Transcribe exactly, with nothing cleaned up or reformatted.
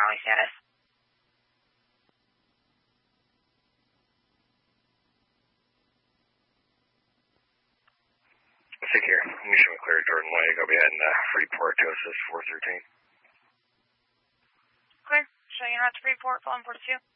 filing status. Take care. Mission clear, Jordan Lake. I'll be heading to Freeport, Tosis four thirteen. Clear. Showing you out to Freeport, phone forty-two.